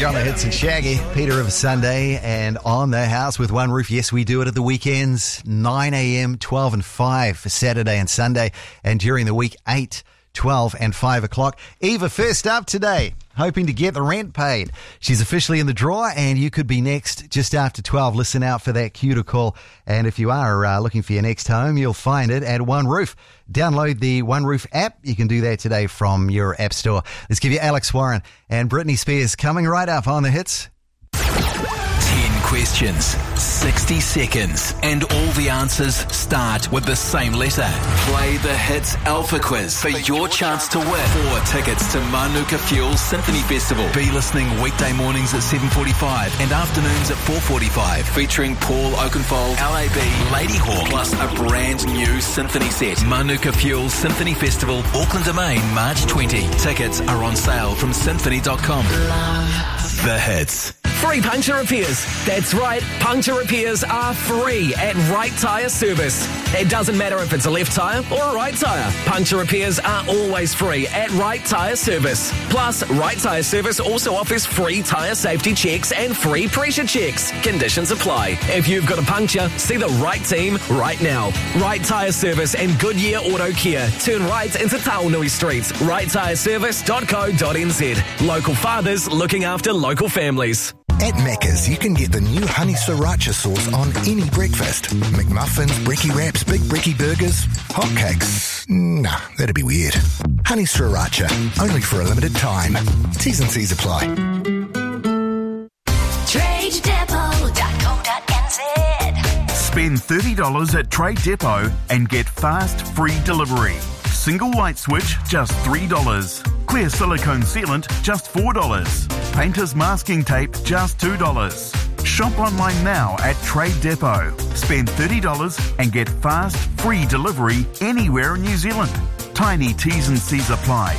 You're on the Hits and Shaggy, Peter River Sunday, and on the house with One Roof. Yes, we do it at the weekends, 9 a.m, 12 and 5 for Saturday and Sunday, and during the week, 8, 12 and 5 o'clock. Eva, first up today, hoping to get the rent paid. She's officially in the draw, and you could be next just after 12. Listen out for that cue to call. And if you are looking for your next home, you'll find it at One Roof. Download the One Roof app. You can do that today from your app store. Let's give you Alex Warren and Britney Spears coming right up on the Hits. 10 questions, 60 seconds, and all the answers start with the same letter. Play the Hits Alpha Quiz for your chance to win 4 tickets to Manuka Fuel Symphony Festival. Be listening weekday mornings at 7:45 and afternoons at 4:45, featuring Paul Oakenfold, LAB, Ladyhawk, plus a brand new symphony set. Manuka Fuel Symphony Festival, Auckland Domain, March 20. Tickets are on sale from symphony.com. The Hits. Free puncture repairs. That's right, puncture repairs are free at Right Tyre Service. It doesn't matter if it's a left tyre or a right tyre. Puncture repairs are always free at Right Tyre Service. Plus, Right Tyre Service also offers free tyre safety checks and free pressure checks. Conditions apply. If you've got a puncture, see the right team right now. Right Tyre Service and Goodyear Auto Care. Turn right into Taonui Street. righttyreservice.co.nz. Local fathers looking after local families. At Macca's, you can get the new honey sriracha sauce on any breakfast. McMuffins, brekkie wraps, big brekkie burgers, hotcakes. Nah, that'd be weird. Honey sriracha, only for a limited time. T's and C's apply. TradeDepot.co.nz. Spend $30 at Trade Depot and get fast, free delivery. Single light switch, just $3. Clear silicone sealant, just $4. Painter's masking tape, just $2. Shop online now at Trade Depot. Spend $30 and get fast, free delivery anywhere in New Zealand. Tiny T's and C's apply.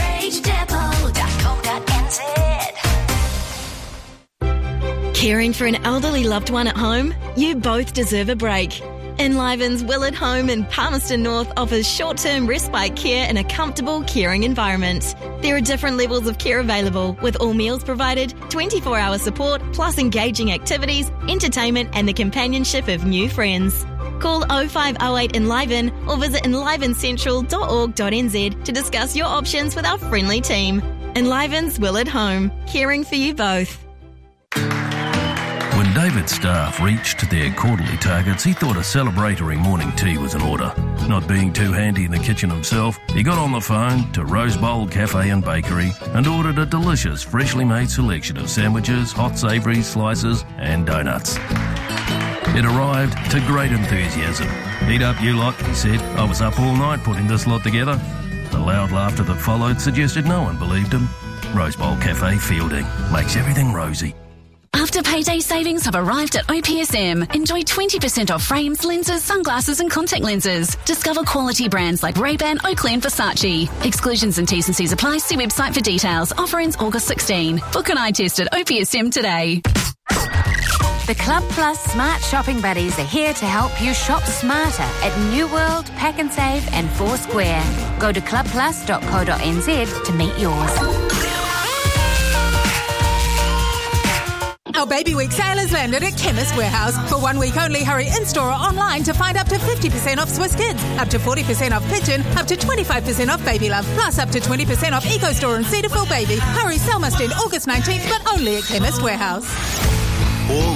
TradeDepot.co.nz. Caring for an elderly loved one at home? You both deserve a break. Enliven's Willard Home in Palmerston North offers short-term respite care in a comfortable, caring environment. There are different levels of care available, with all meals provided, 24-hour support, plus engaging activities, entertainment and the companionship of new friends. Call 0508 Enliven or visit enlivencentral.org.nz to discuss your options with our friendly team. Enliven's Willard Home, caring for you both. When David's staff reached their quarterly targets, he thought a celebratory morning tea was in order. Not being too handy in the kitchen himself, he got on the phone to Rose Bowl Cafe and Bakery and ordered a delicious, freshly made selection of sandwiches, hot savouries, slices and donuts. It arrived to great enthusiasm. "Eat up, you lot," he said. "I was up all night putting this lot together." The loud laughter that followed suggested no one believed him. Rose Bowl Cafe Fielding makes everything rosy. After payday savings have arrived at OPSM. Enjoy 20% off frames, lenses, sunglasses and contact lenses. Discover quality brands like Ray-Ban, Oakley and Versace. Exclusions and T's and C's apply. See website for details. Offer ends August 16. Book an eye test at OPSM today. The Club Plus Smart Shopping Buddies are here to help you shop smarter at New World, Pack and Save and Foursquare. Go to clubplus.co.nz to meet yours. Our Baby Week sale has landed at Chemist Warehouse. For 1 week only, hurry in-store or online to find up to 50% off Swiss Kids, up to 40% off Pigeon, up to 25% off Baby Love, plus up to 20% off Eco Store and Cetaphil Baby. Hurry, sale must end August 19th, but only at Chemist Warehouse.